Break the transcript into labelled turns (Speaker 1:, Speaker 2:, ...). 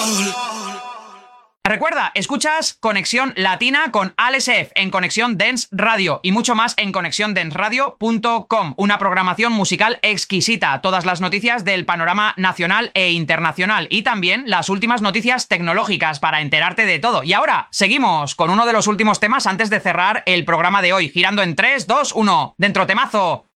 Speaker 1: Recuerda, escuchas Conexión Latina con Alex F. en Conexión Dance Radio y mucho más en conexiondensradio.com. Una programación musical exquisita, todas las noticias del panorama nacional e internacional y también las últimas noticias tecnológicas para enterarte de todo. Y ahora, seguimos con uno de los últimos temas antes de cerrar el programa de hoy, girando en 3, 2, 1. Dentro temazo.